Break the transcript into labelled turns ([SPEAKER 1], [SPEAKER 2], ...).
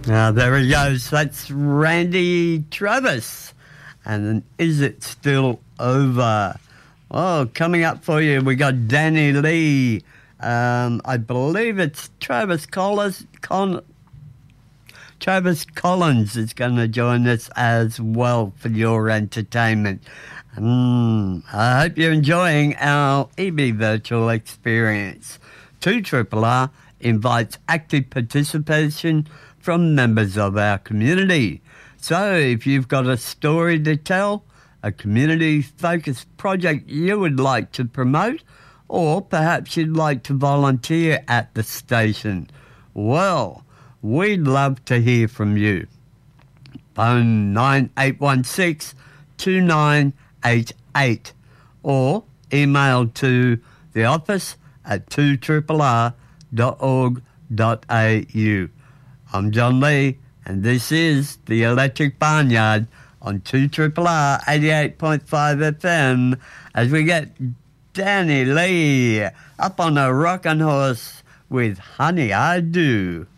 [SPEAKER 1] Now, there he goes. That's Randy Travis. And is it still over? Oh, coming up for you, we got Danny Lee. I believe it's Travis Collins. Travis Collins is going to join us as well for your entertainment. I hope you're enjoying our EB virtual experience. 2RRR invites active participation from members of our community. So if you've got a story to tell, a community-focused project you would like to promote, or perhaps you'd like to volunteer at the station, well, we'd love to hear from you. Phone 9816 2988 or email to the office at 2rrr.org.au. I'm John Lee, and this is The Electric Barnyard on 2RRR 88.5 FM as we get Danny Lee up on a rockin' horse with Honey I Do.